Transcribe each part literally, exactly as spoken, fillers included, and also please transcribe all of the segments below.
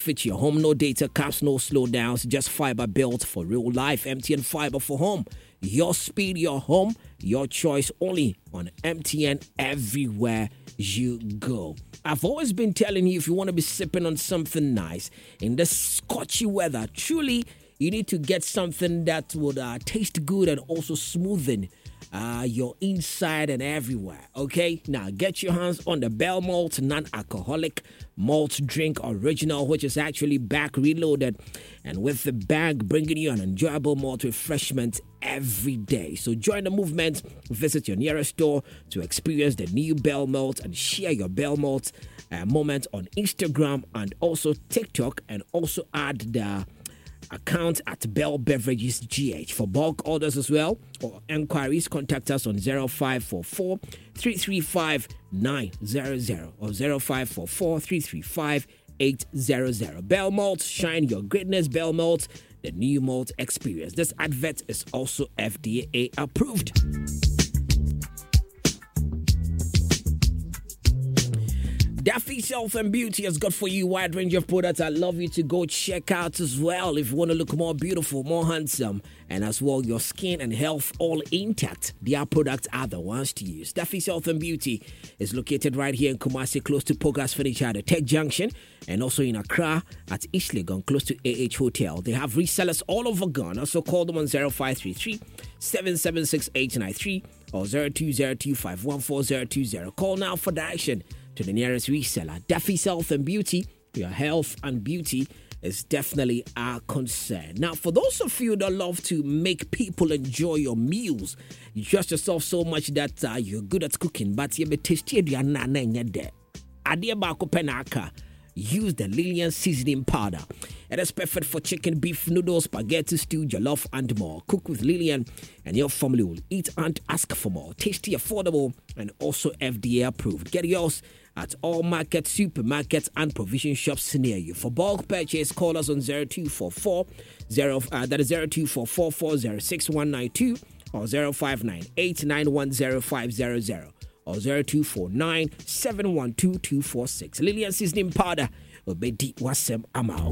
benefit your home. No data caps, no slowdowns, just fiber built for real life. M T N Fiber for home. Your speed, your home, your choice only on M T N everywhere you go. I've always been telling you, if you want to be sipping on something nice in this scorchy weather, truly you need to get something that would uh, taste good and also smoothen uh, your inside and everywhere. Okay, now get your hands on the Bell Malt non-alcoholic malt drink original, which is actually back reloaded and with the bag bringing you an enjoyable malt refreshment every day. So join the movement, visit your nearest store to experience the new Bell Malt and share your Bell Malt uh, moment on Instagram and also TikTok, and also add the account at Bell Beverages G H. For bulk orders as well or enquiries, contact us on zero five four four, three three five, nine zero zero or zero five four four, three three five, eight zero zero. Bell Malt, shine your greatness. Bell Malt, the new malt experience. This advert is also F D A approved. Daffy's Health and Beauty has got for you a wide range of products I love you to go check out as well. If you want to look more beautiful, more handsome, and as well your skin and health all intact, their products are the ones to use. Daffy's Health and Beauty is located right here in Kumasi, close to Pogas Furniture at the Tech Junction, and also in Accra at East Legon, close to A H Hotel. They have resellers all over Ghana, so call them on zero five three three, seven seven six, eight nine three or zero two zero two, five one four zero two zero. Call now for direction to the nearest reseller. Daffy's Health and Beauty, your health and beauty is definitely our concern. Now, for those of you that love to make people enjoy your meals, you trust yourself so much that uh, you're good at cooking, but you're tasty, you're not there. Adia Bako Penaka. Use the Lillian seasoning powder. It is perfect for chicken, beef, noodles, spaghetti, stew, jollof, and more. Cook with Lillian, and your family will eat and ask for more. Tasty, affordable, and also F D A approved. Get yours at all markets, supermarkets, and provision shops near you. For bulk purchase, call us on zero two four four, zero, uh, that is zero two four four, four zero six one nine two or zero five nine eight nine one zero five zero zero. Or zero two four nine, seven one two, two four six. Lillian seasoning powder will be deep wasem amao.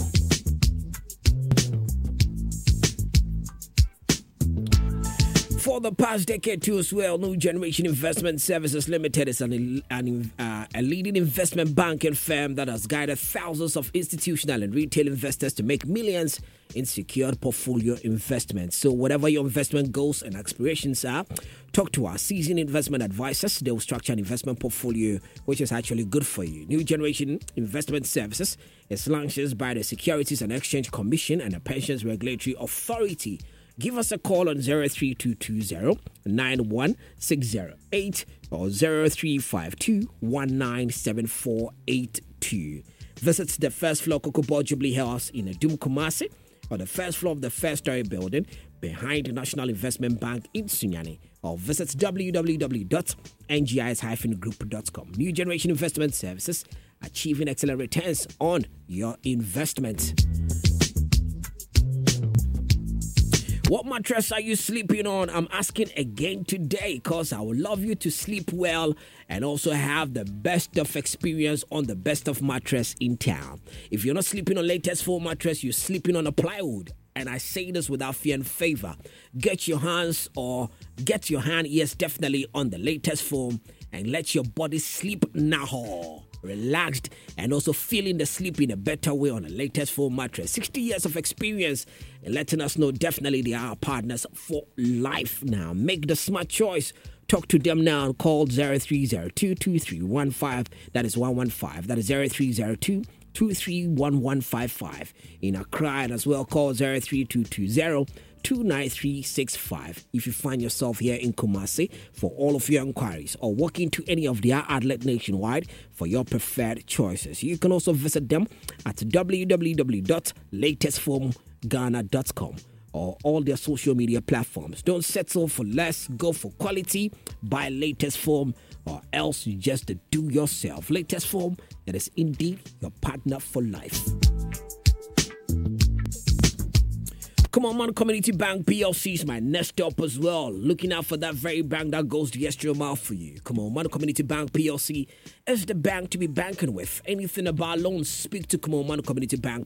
For the past decade too as well, New Generation Investment Services Limited is an, an, uh, a leading investment banking firm that has guided thousands of institutional and retail investors to make millions in secured portfolio investments. So whatever your investment goals and aspirations are, talk to our seasoned investment advisors. They will structure an investment portfolio which is actually good for you. New Generation Investment Services is licensed by the Securities and Exchange Commission and the Pensions Regulatory Authority. Give us a call on zero three two two zero, nine one six zero eight or zero three five two, one nine seven four eight two. Visit the first floor Kokobo Jubilee House in Adum Kumasi or the first floor of the first story building behind the National Investment Bank in Sunyani, or visit w w w dot n g i s dash group dot com. New Generation Investment Services, achieving excellent returns on your investment. What mattress are you sleeping on? I'm asking again today because I would love you to sleep well and also have the best of experience on the best of mattress in town. If you're not sleeping on latest foam mattress, you're sleeping on a plywood. And I say this without fear and favor. Get your hands or get your hand, yes, definitely on the latest foam and let your body sleep now. Relaxed and also feeling the sleep in a better way on the latest foam mattress. sixty years of experience and letting us know definitely they are our partners for life now. Make the smart choice. Talk to them now and call zero three zero two, two three one five. That is one one five. That is zero three zero two, two three one one five five. In Accra and as well, call zero three two two zero, two nine three six five. If you find yourself here in Kumasi, for all of your inquiries or walk into any of their outlets nationwide for your preferred choices. You can also visit them at w w w dot latest foam ghana dot com or all their social media platforms. Don't settle for less, go for quality. Buy Latest Foam or else you just do yourself. Latest Foam, it is indeed your partner for life. Come on, Man Community Bank P L C is my next stop as well. Looking out for that very bank that goes the extra mile for you. Come on, Man Community Bank P L C is the bank to be banking with. Anything about loans, speak to Come on, Man Community Bank